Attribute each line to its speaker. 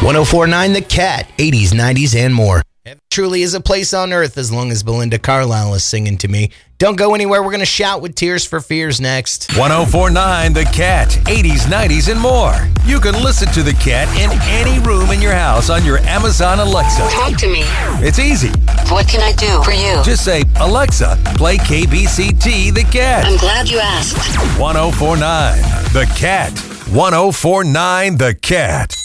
Speaker 1: 1049 The Cat, 80s, 90s, and more. Heaven truly is a place on earth as long as Belinda Carlisle is singing to me. Don't go anywhere. We're going to shout with Tears for Fears next.
Speaker 2: 1049 The Cat, 80s, 90s, and more. You can listen to The Cat in any room in your house on your Amazon Alexa.
Speaker 3: Talk to me.
Speaker 2: It's easy.
Speaker 3: What can I do for you?
Speaker 2: Just say, Alexa, play KBCT The Cat.
Speaker 3: I'm glad you asked.
Speaker 2: 1049 The Cat. 1049 The Cat.